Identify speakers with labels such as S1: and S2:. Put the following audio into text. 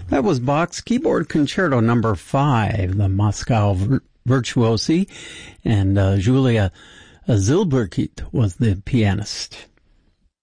S1: That was Bach's Keyboard Concerto Number 5, the Moscow Virtuosi, and Julia Zilberkit was the pianist.